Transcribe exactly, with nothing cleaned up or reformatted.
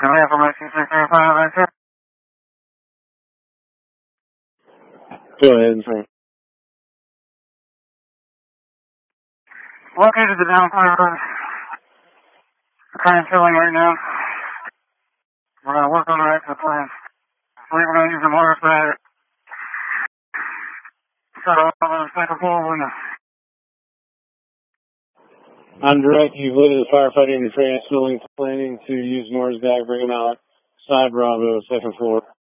Go ahead, sir. Located the downtown. Current filling right now. We're going to work on the exit plan. We're going to use the mortar spreader. Start off on the second floor window. I'm directing you to the firefighting and trans filling planning to use Morris bag, bring them out. Side Bravo, second floor.